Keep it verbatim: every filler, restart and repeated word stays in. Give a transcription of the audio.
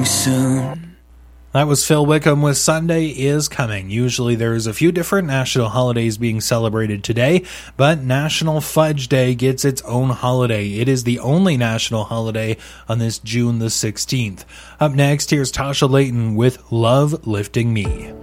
soon. That was Phil Wickham with Sunday is Coming. Usually there's a few different national holidays being celebrated today, but National Fudge Day gets its own holiday. It is the only national holiday on this June the sixteenth. Up next, here's Tasha Layton with Love Lifting Me.